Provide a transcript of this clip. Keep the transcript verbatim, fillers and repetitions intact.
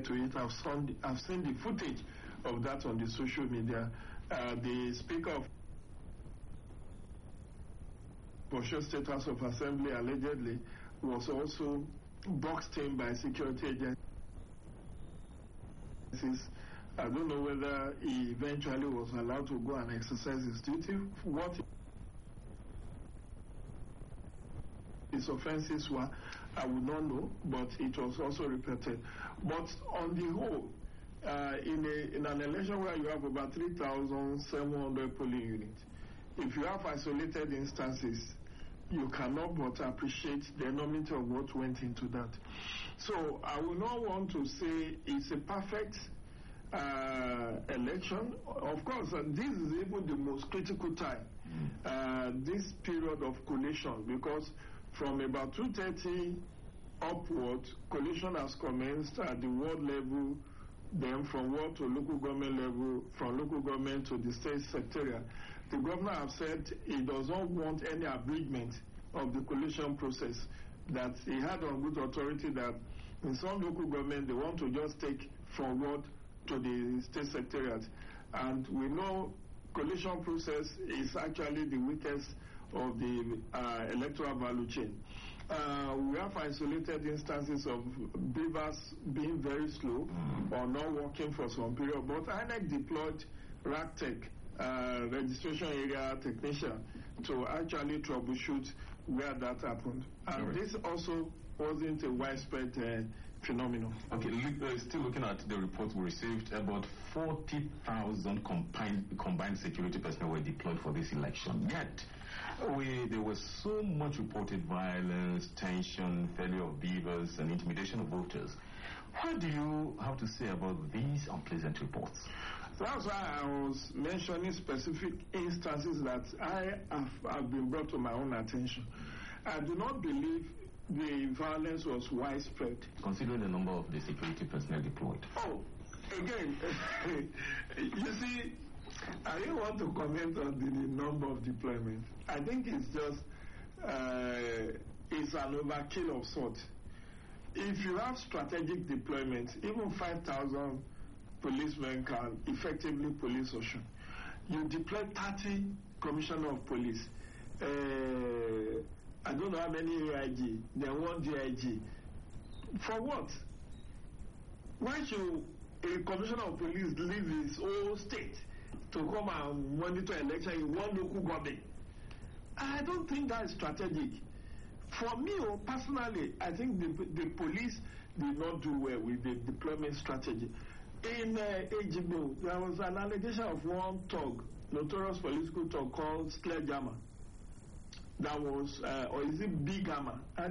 to it. I've seen, I've seen the footage of that on the social media. Uh, the Speaker of Osho State House of Assembly allegedly was also boxed in by security agencies. I don't know whether he eventually was allowed to go and exercise his duty. What his offenses were, I would not know, but it was also reported. But on the whole, uh, in, a, in an election where you have about three thousand seven hundred polling units, if you have isolated instances, you cannot but appreciate the enormity of what went into that. So I will not want to say it's a perfect uh, election. Of course, uh, this is even the most critical time, uh, this period of collation, because from about two thirty upward, collation has commenced at the ward level, then from ward to local government level, from local government to the state secretariat. The governor has said he does not want any abridgment of the collation process, that he had on good authority that in some local government they want to just take from ward to the state secretariat. And we know collation process is actually the weakest of the uh, electoral value chain. Uh, we have isolated instances of beavers being very slow or not working for some period, but I N E C deployed RACTEC, uh, registration area technician, to actually troubleshoot where that happened. And right. This also wasn't a widespread uh, phenomenon. Okay, look, uh, still looking at the report we received, about forty thousand combined, combined security personnel were deployed for this election. Yet, we, there was so much reported violence, tension, failure of beavers, and intimidation of voters. What do you have to say about these unpleasant reports? That's why I was mentioning specific instances that I have, have been brought to my own attention. I do not believe the violence was widespread. Considering the number of the security personnel deployed. Oh, again, you see, I didn't want to comment on the, the number of deployments. I think it's just, uh, it's an overkill of sort. If you have strategic deployment, even five thousand policemen can effectively police Osun. You deploy thirty commissioner of police. Uh, I don't know how many A I G, then one D I G. For what? Why should a commissioner of police leave his whole state to come and monitor election in one local government? I don't think that is strategic. For me, or personally, I think the, the police did not do well with the deployment strategy. In uh, Ejigbo, there was an allegation of one thug, notorious political thug called Sledgehammer. That was, uh, or is it Big Hammer?